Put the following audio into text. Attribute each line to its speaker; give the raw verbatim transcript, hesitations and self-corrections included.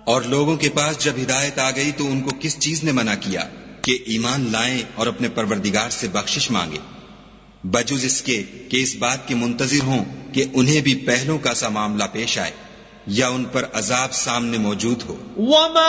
Speaker 1: और लोगों के पास जब हिदायत आ गई तो उनको किस चीज ने मना किया कि ईमान लाएं और अपने परवरदिगार से बख्शिश मांगे, बजुज इसके कि इस बात के मुंतजिर हों कि उन्हें भी पहलों का सा मामला पेश आए या उन पर अजाब सामने मौजूद हो।